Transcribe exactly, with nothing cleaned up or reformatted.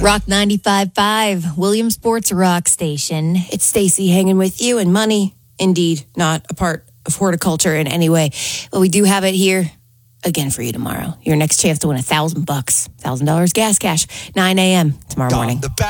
Rock ninety-five point five, Williamsport's Rock Station. It's Stacy hanging with you, and money, indeed, not a part of horticulture in any way. But we do have it here again for you tomorrow. Your next chance to win a thousand bucks, thousand dollars gas cash, nine a.m. tomorrow morning.